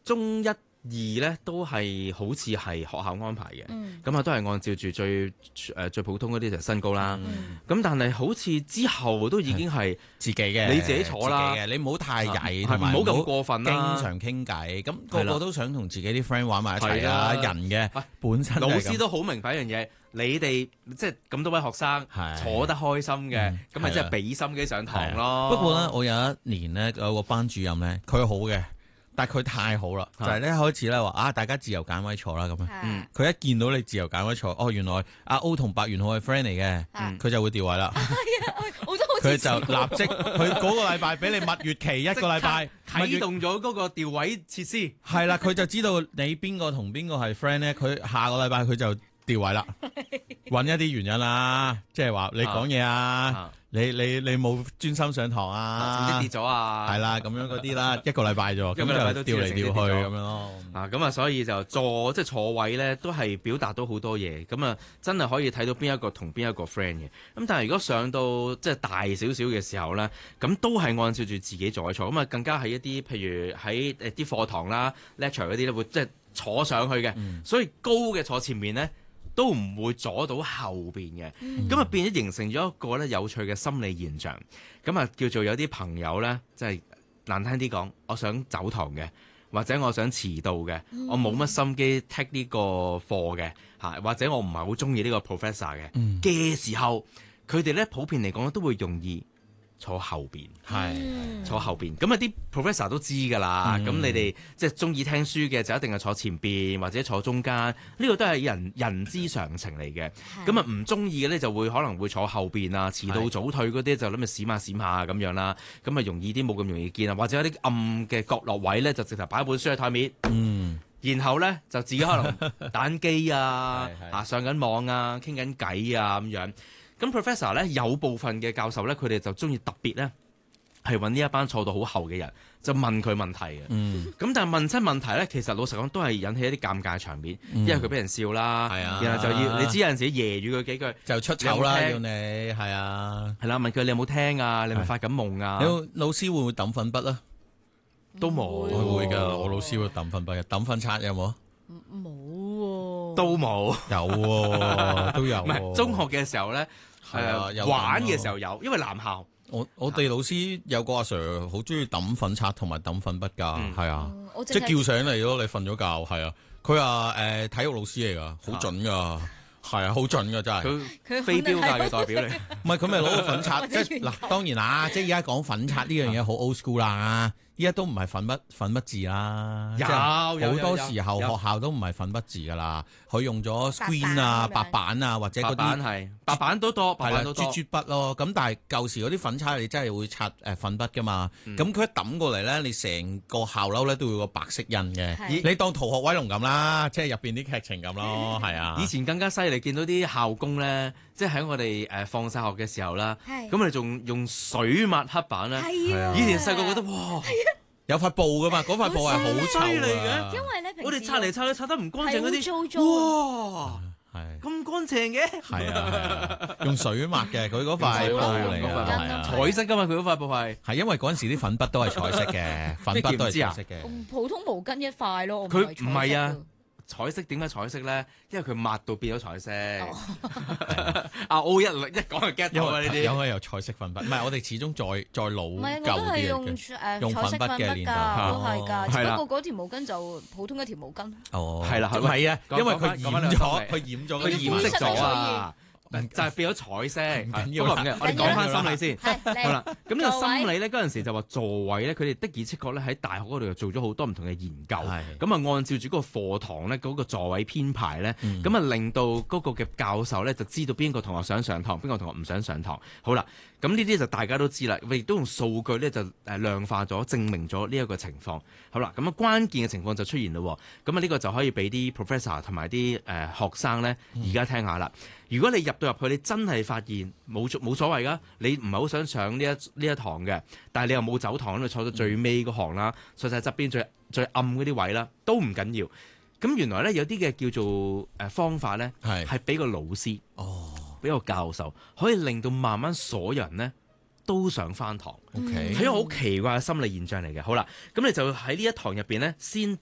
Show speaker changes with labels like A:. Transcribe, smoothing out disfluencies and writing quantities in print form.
A: 中一二咧都係好似係學校安排嘅，咁都係按照住最普通嗰啲就身高啦。咁但係好似之後都已經係
B: 自己嘅，
A: 你自己坐啦，
B: 你唔好太曳，同
A: 唔
B: 埋
A: 好咁過分啦。
B: 經常傾偈，咁個個都想同自己啲 friend 玩埋一齊啦。人嘅本身
A: 老師都好明白一樣嘢，你哋即係咁多位學生坐得開心嘅，咁咪即係俾心機上堂咯。
B: 不過咧，我有一年咧有個班主任咧，佢好嘅。但係佢太好啦，就係咧開始咧話大家自由揀位坐啦咁樣。佢一見到你自由揀位坐，原來阿 O 同白元浩係 friend 嚟嘅，佢就會調位啦。佢就立即，佢嗰個禮拜俾你蜜月期一個禮拜，
A: 啟動咗嗰個調位設施。
B: 係啦，佢就知道你邊個同邊個係 friend 咧，佢下個禮拜佢就調位啦，揾一啲原因啦，即係話你講嘢啊。你冇專心上堂啊？
A: 成績跌咗啊？
B: 係啦，咁樣嗰啲啦，一個禮拜啫，咁就調嚟調去咁樣咯。
A: 咁所以就坐位咧，都係表達到好多嘢。咁真係可以睇到邊一個同邊一個 friend 嘅。咁但係如果上到即係大少少嘅時候咧，咁都係按照住自己座位坐。咁更加係一啲譬如喺啲課堂啦、lecture 嗰啲咧，會即係坐上去嘅。所以高嘅坐前面咧，都唔會阻到後邊嘅，咁變咗形成咗一個咧有趣嘅心理現象。咁叫做有啲朋友咧，即係難聽啲講，我想走堂嘅，或者我想遲到嘅，我冇乜心機 take 呢個課嘅，或者我唔係好中意呢個 professor 嘅時候，佢哋咧普遍嚟講都會容易坐後邊，坐後邊。咁啲 professor 都知㗎啦。咁你哋即係中意聽書嘅就一定係坐前邊或者坐中間，呢個都係人之常情嚟嘅。咁唔中意嘅咧就會可能會坐後邊啊，遲到早退嗰啲就諗住閃下咁樣啦。咁容易啲，冇咁容易見啊。或者有啲暗嘅角落位咧，就直頭擺一本書喺台面。然後咧就自己可能打緊機啊，上緊網啊，傾緊偈啊咁樣。咁 professor 咧有部分嘅教授咧，佢哋就中意特別咧係揾呢一班坐到好後嘅人，就問佢問題嘅。咁但係問親問題咧，其實老實講都係引起一啲尷尬場面，因為佢俾人笑啦，然後就要你知有陣時揶揄佢幾句，
B: 就出醜啦，要你係啦，
A: 問佢你有冇聽啊？你係咪發緊夢啊？
B: 老師會唔會抌粉筆啊？
A: 都冇，
B: 我會㗎，我老師會抌粉筆嘅，抌粉刷有冇？
C: 冇喎，
A: 都冇，
B: 有喎，都有。唔
A: 係中學嘅時候咧，玩嘅時候有，因為男校。
B: 我哋老師有個阿 Sir 好中意抌粉刷同埋抌粉筆㗎，係啊，即係叫醒你咯，你瞓咗覺，係啊，佢話體育老師嚟㗎，好準㗎。係啊，好準㗎真係。
A: 佢飛鏢界嘅代表嚟。
B: 唔係佢咪攞個粉刷，即係嗱，當然啦，即係而家講粉刷呢樣嘢好 old school 啦。依家都唔係粉筆字啦，
A: 有
B: 好多時候學校都唔係粉筆字噶啦，佢用咗 screen 啊、白板啊或者嗰啲
A: 白板都多，
B: 係啦，啜筆咯。咁但係舊時嗰啲粉刷你真係會刷粉筆噶嘛，咁佢一抌過嚟咧，你成個校褸咧都會有個白色印嘅，你當逃學威龍咁啦，即係入邊啲劇情咁咯，係啊。
A: 以前更加犀利，見到啲校工咧，即係喺我哋放晒學嘅時候啦，咁我哋仲用水抹黑板咧，以前細個覺得哇〜
B: 有塊布噶嘛，嗰塊布係好臭嘅，
C: 因為咧
A: 我哋擦嚟擦去擦得唔乾淨嗰啲，哇，係咁乾淨嘅，
B: 係啊，用水抹嘅，佢嗰塊布嚟嘅，
A: 彩色噶嘛，佢嗰塊布係
B: 因為嗰陣時啲粉筆都係彩色嘅，粉筆都係彩色嘅，
C: 普通毛巾一塊咯，
A: 佢唔係啊。彩色點解彩色咧？因為佢抹到變咗彩色。阿 O 一講就 get 到啊！呢啲
B: 有有彩色粉筆，唔係我哋始終再老舊啲
C: 用粉筆嘅年代都係㗎，只不過嗰條毛巾就普通一條毛巾。
B: 哦，
A: 係啦，
B: 唔係啊，因為佢染咗，佢染
A: 色咗啊！就係變咗彩色，唔緊要嘅。我哋講翻心理先，好啦。咁呢個心理咧，嗰陣時就話座位咧，佢哋的而且確咧喺大學嗰度又做咗好多唔同嘅研究。咁啊，按照住嗰個課堂咧嗰個座位編排咧，咁啊令到嗰個嘅教授咧就知道邊個同學想上堂，邊個同學唔想上堂。好啦，咁呢啲就大家都知啦，亦都用數據咧就量化咗，證明咗呢一個情況。好啦，咁啊關鍵嘅情況就出現咯。咁啊呢個就可以俾啲 professor 同埋啲學生咧而家聽下啦。如果你入到入去，你真係發現冇所謂噶，你唔係好想上呢一堂嘅，但係你又冇走堂，你坐到最尾嗰行啦，坐晒側邊最暗嗰啲位啦，都唔緊要。咁原來咧有啲嘅叫做方法咧，係俾個老師，俾個教授，可以令到慢慢所有人咧都想返堂。係一個好奇怪嘅心理現象嚟嘅。好啦，咁你就喺呢一堂入邊咧，先